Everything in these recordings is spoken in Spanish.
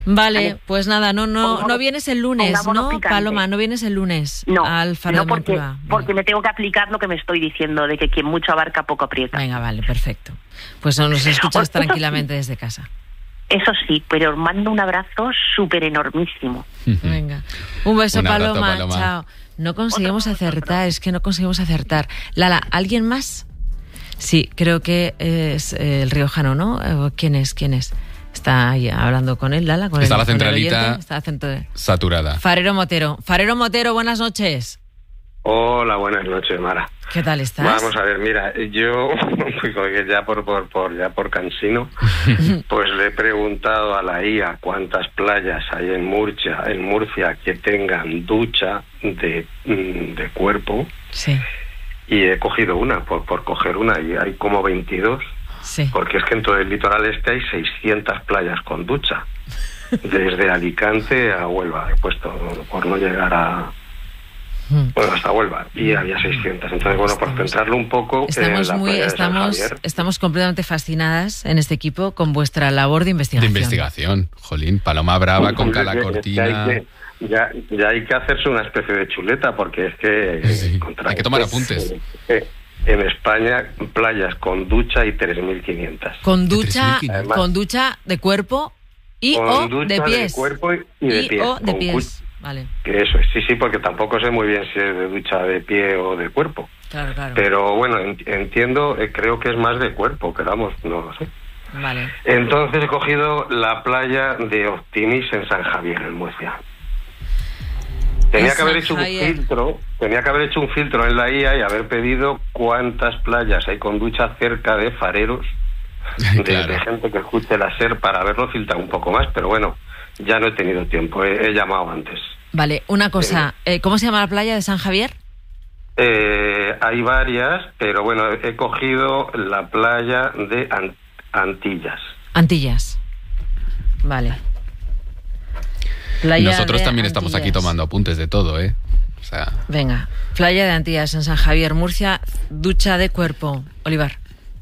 Vale, pues nada, no vienes el lunes, ¿no, picante. Paloma? No vienes el lunes al Faro de Moncloa. Porque me tengo que aplicar lo que me estoy diciendo, de que quien mucho abarca poco aprieta. Venga, vale, perfecto. Pues nos escuchas tranquilamente desde casa. Eso sí, pero os mando un abrazo súper enormísimo. Venga, un beso, Un abrazo, Paloma, chao. No conseguimos acertar, es que no conseguimos acertar. Lala, ¿alguien más? Sí, creo que es el riojano, ¿no? ¿Quién es? Está ahí hablando con él, Lala. Está la centralita saturada. Farero Motero, buenas noches. Hola, buenas noches, Mara. ¿Qué tal estás? Vamos a ver, mira, yo ya por cansino, pues le he preguntado a la IA cuántas playas hay en Murcia que tengan ducha de cuerpo. Sí. Y he cogido una, por coger una, y hay como 22. Sí. Porque es que en todo el litoral este hay 600 playas con ducha. Desde Alicante a Huelva, he puesto por no llegar hasta Huelva, y había 600. Entonces, bueno, por centrarlo un poco, estamos completamente fascinadas en este equipo con vuestra labor de investigación. Jolín, Paloma Brava con Calacortina. Ya hay que hacerse una especie de chuleta, porque es que... Sí, hay que tomar apuntes. En España, playas con ducha y 3.500. Con ducha de cuerpo o de pies. De cuerpo y de pies. O de pies. Vale. Que eso es, sí, porque tampoco sé muy bien si es de ducha de pie o de cuerpo. Claro. Pero bueno, entiendo, creo que es más de cuerpo, pero vamos, no lo sé. Vale. Entonces he cogido la playa de Optimis en San Javier, en Murcia. Tenía que haber hecho un filtro en la IA y haber pedido cuántas playas hay con ducha cerca de fareros, de gente que escuche la SER, para haberlo filtrado un poco más, pero bueno, ya no he tenido tiempo, he llamado antes. Vale, una cosa, ¿cómo se llama la playa de San Javier? Hay varias, pero bueno, he cogido la playa de Antillas. Antillas, vale. Nosotros también estamos aquí tomando apuntes de todo, ¿eh? O sea... Venga, playa de Antillas en San Javier, Murcia, ducha de cuerpo. Olivar.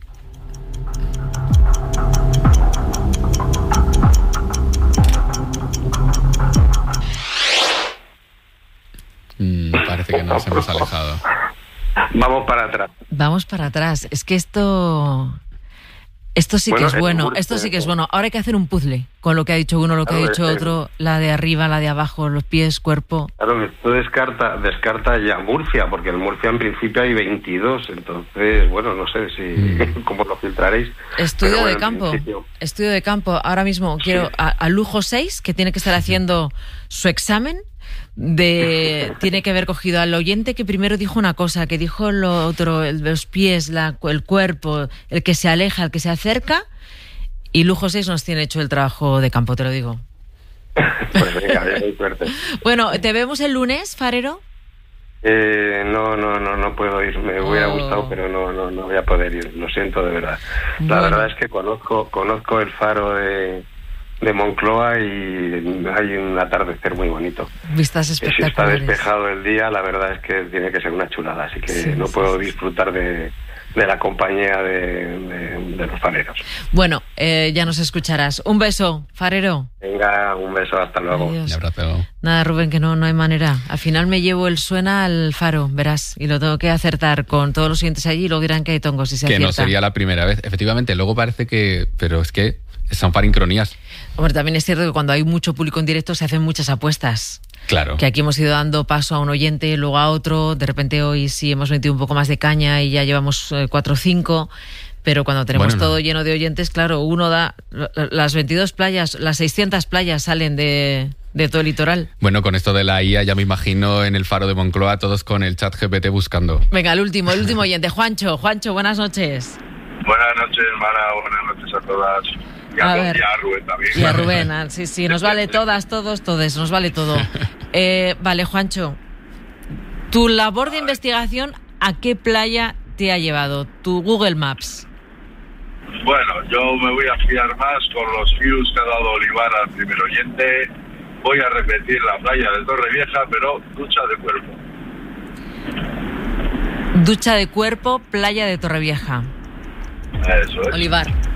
Parece que nos hemos alejado. Vamos para atrás. Es que esto sí que es bueno. Esto sí que es bueno. Ahora hay que hacer un puzzle con lo que ha dicho uno, lo que ha dicho otro, la de arriba, la de abajo, los pies, cuerpo. Claro, esto descarta ya Murcia, porque en Murcia en principio hay 22. Entonces, bueno, no sé si cómo lo filtraréis. Estudio de campo. Ahora mismo quiero a Lujo 6, que tiene que estar haciendo su examen. Tiene que haber cogido al oyente que primero dijo una cosa, que dijo lo otro, los pies, el cuerpo, el que se aleja, el que se acerca, y Lujo 6 nos tiene hecho el trabajo de campo, te lo digo. Pues venga, hay suerte. Bueno, ¿te vemos el lunes, Farero? No puedo ir, me hubiera gustado, pero no voy a poder ir, lo siento de verdad. La verdad es que conozco el faro de Moncloa y hay un atardecer muy bonito. Vistas espectaculares. Si está despejado el día, la verdad es que tiene que ser una chulada, así que puedo disfrutar de la compañía de los fareros. Bueno, ya nos escucharás. Un beso, Farero. Venga, un beso, hasta luego. Adiós. Un abrazo. Nada, Rubén, que no hay manera. Al final me llevo el suena al faro, verás, y lo tengo que acertar con todos los siguientes allí y luego dirán que hay tongos si se acierta. Que no sería la primera vez. Efectivamente, luego parece que... Pero es que son farincronías. Hombre, también es cierto que cuando hay mucho público en directo se hacen muchas apuestas. Claro. Que aquí hemos ido dando paso a un oyente, luego a otro. De repente hoy sí hemos metido un poco más de caña y ya llevamos 4 o 5. Pero cuando tenemos todo lleno de oyentes, claro, uno da... Las 22 playas, las 600 playas salen de todo el litoral. Bueno, con esto de la IA ya me imagino en el faro de Moncloa todos con el chat GPT buscando. Venga, el último oyente. Juancho, buenas noches. Buenas noches, Mara. Buenas noches a todas. Y a Rubén también. Y a Rubén, sí, nos vale todos, nos vale todo. Vale, Juancho, tu labor de investigación, ¿a qué playa te ha llevado? Tu Google Maps. Bueno, yo me voy a fiar más con los views que ha dado Olivar al primer oyente. Voy a repetir la playa de Torrevieja, pero ducha de cuerpo. Ducha de cuerpo, playa de Torrevieja. Eso es. Olivar.